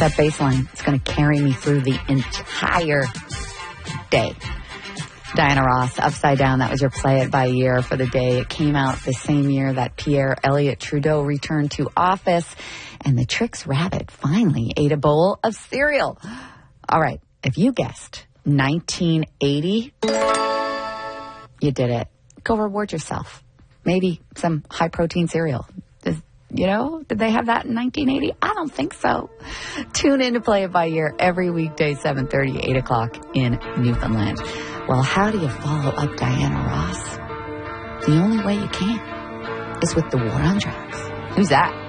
that bass line. It's going to carry me through the entire day. Diana Ross, Upside Down. That was your Play It by Year for the day. It came out the same year that Pierre Elliott Trudeau returned to office, and the Trix Rabbit finally ate a bowl of cereal. All right, if you guessed 1980, you did it. Go reward yourself. Maybe some high-protein cereal. Did they have that in 1980? I don't think so. Tune in to Play It by Year every weekday, 7:30, 8 o'clock in Newfoundland. Well, how do you follow up Diana Ross? The only way you can is with the war on drugs. Who's that?